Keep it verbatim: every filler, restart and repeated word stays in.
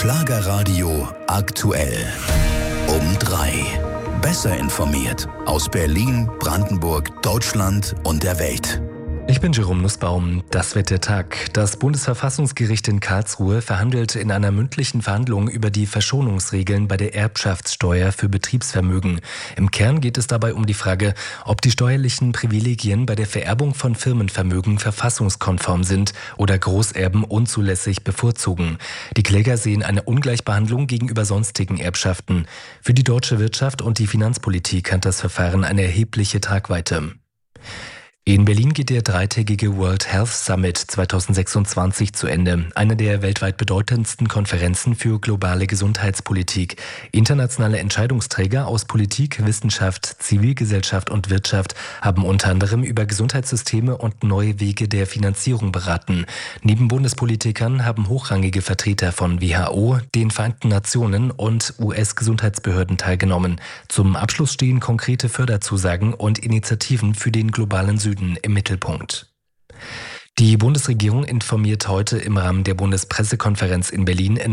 Schlagerradio aktuell. Um drei. Besser informiert aus Berlin, Brandenburg, Deutschland und der Welt. Ich bin Jerome Nussbaum. Das wird der Tag. Das Bundesverfassungsgericht in Karlsruhe verhandelt in einer mündlichen Verhandlung über die Verschonungsregeln bei der Erbschaftssteuer für Betriebsvermögen. Im Kern geht es dabei um die Frage, ob die steuerlichen Privilegien bei der Vererbung von Firmenvermögen verfassungskonform sind oder Großerben unzulässig bevorzugen. Die Kläger sehen eine Ungleichbehandlung gegenüber sonstigen Erbschaften. Für die deutsche Wirtschaft und die Finanzpolitik hat das Verfahren eine erhebliche Tragweite. In Berlin geht der dreitägige World Health Summit zweitausendsechsundzwanzig zu Ende, eine der weltweit bedeutendsten Konferenzen für globale Gesundheitspolitik. Internationale Entscheidungsträger aus Politik, Wissenschaft, Zivilgesellschaft und Wirtschaft haben unter anderem über Gesundheitssysteme und neue Wege der Finanzierung beraten. Neben Bundespolitikern haben hochrangige Vertreter von W H O, den Vereinten Nationen und U S-Gesundheitsbehörden teilgenommen. Zum Abschluss stehen konkrete Förderzusagen und Initiativen für den globalen Süden im Mittelpunkt. Die Bundesregierung informiert heute im Rahmen der Bundespressekonferenz in Berlin in